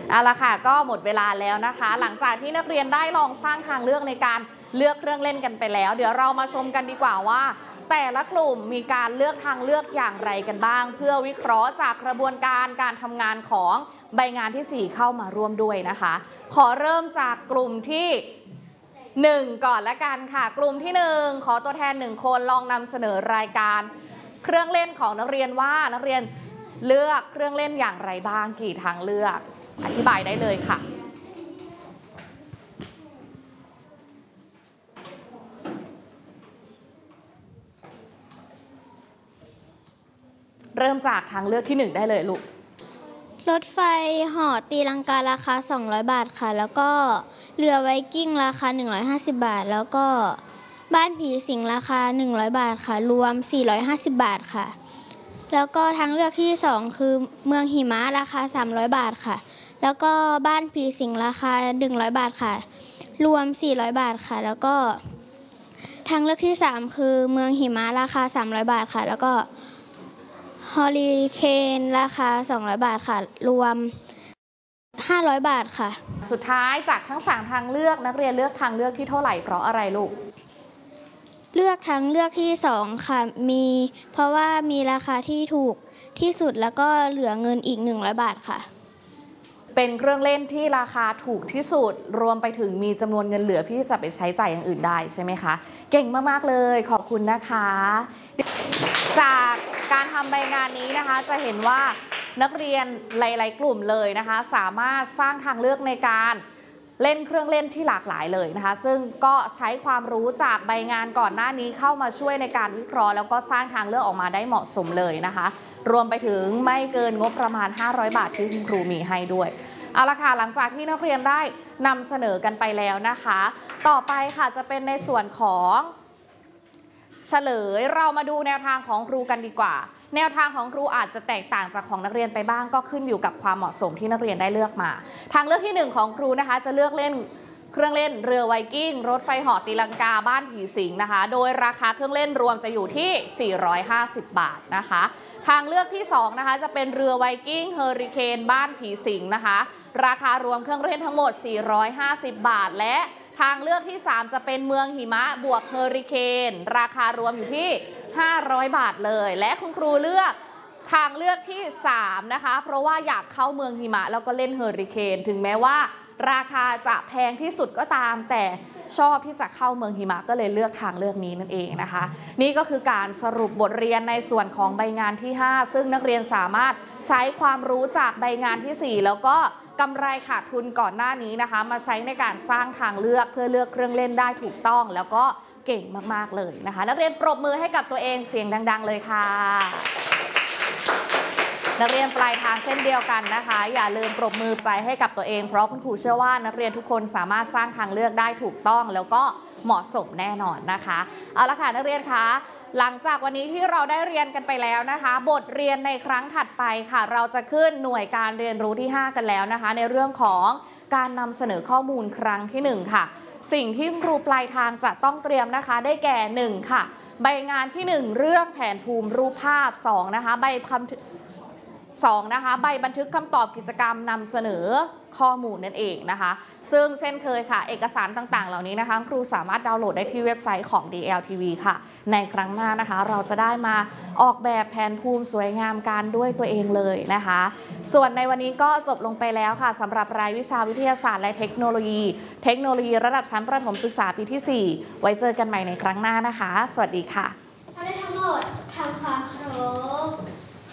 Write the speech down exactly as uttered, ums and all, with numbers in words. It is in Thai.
เอาละค่ะก็หมดเวลาแล้วนะคะหลังจากที่นักเรียนได้ลองสร้างทางเลือกในการเลือกเครื่องเล่นกันไปแล้วเดี๋ยวเรามาชมกันดีกว่าว่าแต่ละกลุ่มมีการเลือกทางเลือกอย่างไรกันบ้างเพื่อวิเคราะห์จากกระบวนการการทำงานของใบงานที่สี่เข้ามาร่วมด้วยนะคะขอเริ่มจากกลุ่มที่หนึ่งก่อนละกันค่ะกลุ่มที่หนึ่งขอตัวแทนหนึ่งคนลองนำเสนอรายการเครื่องเล่นของนักเรียนว่านักเรียนเลือกเครื่องเล่นอย่างไรบ้างกี่ทางเลือกอธิบายได้เลยค่ะเริ่มจากทางเลือกที่หนึ่งได้เลยลูกรถไฟเหาะตีลังการาคาสองร้อยบาทค่ะแล้วก็เรือไวกิ้งราคาหนึ่งร้อยห้าสิบบาทแล้วก็บ้านผีสิงราคาหนึ่งร้อยบาทค่ะรวมสี่ร้อยห้าสิบบาทค่ะแล้วก็ทางเลือกที่สองคือเมืองหิมะราคาสามร้อยบาทค่ะแล้วก็บ้านผีสิงราคาหนึ่งร้อยบาทค่ะรวมสี่ร้อยบาทค่ะแล้วก็ทางเลือกที่สามคือเมืองหิมะราคาสามร้อยบาทค่ะแล้วก็ฮอริเคนราคาสองร้อยบาทค่ะรวมห้าร้อยบาทค่ะสุดท้ายจากทั้งสามทางเลือกนักเรียนเลือกทางเลือกที่เท่าไหร่เพราะอะไรลูกเลือกทางเลือกที่สองค่ะมีเพราะว่ามีราคาที่ถูกที่สุดแล้วก็เหลือเงินอีกหนึ่งร้อยบาทค่ะเป็นเครื่องเล่นที่ราคาถูกที่สุดรวมไปถึงมีจำนวนเงินเหลือที่จะไปใช้จ่ายอย่างอื่นได้ใช่ไหมคะเก่งมากๆเลยขอบคุณนะคะจากการทำใบงานนี้นะคะจะเห็นว่านักเรียนหลายๆกลุ่มเลยนะคะสามารถสร้างทางเลือกในการเล่นเครื่องเล่นที่หลากหลายเลยนะคะซึ่งก็ใช้ความรู้จากใบงานก่อนหน้านี้เข้ามาช่วยในการวิเคราะห์แล้วก็สร้างทางเลือกออกมาได้เหมาะสมเลยนะคะรวมไปถึงไม่เกินงบประมาณห้าร้อยบาทที่คุณครูมีให้ด้วยเอาละค่ะหลังจากที่นักเรียนได้นำเสนอกันไปแล้วนะคะต่อไปค่ะจะเป็นในส่วนของเฉลยเรามาดูแนวทางของครูกันดีกว่าแนวทางของครูอาจจะแตกต่างจากของนักเรียนไปบ้างก็ขึ้นอยู่กับความเหมาะสมที่นักเรียนได้เลือกมาทางเลือกที่หนึ่งของครูนะคะจะเลือกเล่นเครื่องเล่นเรือไวกิ้งรถไฟเหาะตีลังกาบ้านผีสิงนะคะโดยราคาเครื่องเล่นรวมจะอยู่ที่สี่ร้อยห้าสิบบาทนะคะทางเลือกที่สองนะคะจะเป็นเรือไวกิ้งเฮอริเคนบ้านผีสิงนะคะราคารวมเครื่องเล่นทั้งหมดสี่ร้อยห้าสิบบาทและทางเลือกที่สามจะเป็นเมืองหิมะบวกเฮอริเคนราคารวมอยู่ที่ห้าร้อยบาทเลยและคุณครูเลือกทางเลือกที่สามนะคะเพราะว่าอยากเข้าเมืองหิมะแล้วก็เล่นเฮอริเคนถึงแม้ว่าราคาจะแพงที่สุดก็ตามแต่ชอบที่จะเข้าเมืองหิมะก็เลยเลือกทางเลือกนี้นั่นเองนะคะนี่ก็คือการสรุปบทเรียนในส่วนของใบงานที่ห้าซึ่งนักเรียนสามารถใช้ความรู้จากใบงานที่สี่แล้วก็กำไรขาดทุนก่อนหน้านี้นะคะมาใช้ในการสร้างทางเลือกเพื่อเลือกเครื่องเล่นได้ถูกต้องแล้วก็เก่งมากๆเลยนะคะนักเรียนปรบมือให้กับตัวเองเสียงดังๆเลยค่ะนักเรียนปลายทางเช่นเดียวกันนะคะอย่าลืมปรบมือใจให้กับตัวเองเพราะคุณครูเชื่อว่านักเรียนทุกคนสามารถสร้างทางเลือกได้ถูกต้องแล้วก็เหมาะสมแน่นอนนะคะเอาละค่ะนักเรียนคะหลังจากวันนี้ที่เราได้เรียนกันไปแล้วนะคะบทเรียนในครั้งถัดไปค่ะเราจะขึ้นหน่วยการเรียนรู้ที่ห้ากันแล้วนะคะในเรื่องของการนำเสนอข้อมูลครั้งที่หนึ่งค่ะสิ่งที่ครูปลายทางจะต้องเตรียมนะคะได้แก่หนึ่งค่ะใบงานที่หนึ่งเรื่องแผนภูมิรูปภาพสองนะคะใบคำสองนะคะใบบันทึกคำตอบกิจกรรมนำเสนอข้อมูลนั่นเองนะคะซึ่งเช่นเคยค่ะเอกสารต่างๆเหล่านี้นะคะครูสามารถดาวน์โหลดได้ที่เว็บไซต์ของ ดี แอล ที วี ค่ะในครั้งหน้านะคะเราจะได้มาออกแบบแผนภูมิสวยงามกันด้วยตัวเองเลยนะคะส่วนในวันนี้ก็จบลงไปแล้วค่ะสำหรับรายวิชาวิทยาศาสตร์และเทคโนโลยีเทคโนโลยีระดับชั้นประถมศึกษาปีที่สี่ไว้เจอกันใหม่ในครั้งหน้านะคะสวัสดีค่ะทำได้ทั้งหมด